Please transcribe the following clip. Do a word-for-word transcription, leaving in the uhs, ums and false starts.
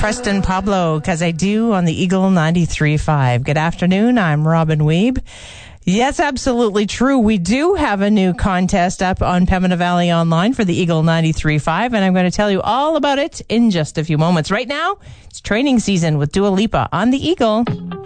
Preston Pablo, because I do on the Eagle ninety-three point five. Good afternoon. I'm Robin Weeb. Yes, absolutely true. We do have a new contest up on Pembina Valley Online for the Eagle ninety-three point five, and I'm going to tell you all about it in just a few moments. Right now, it's training season with Dua Lipa on the Eagle.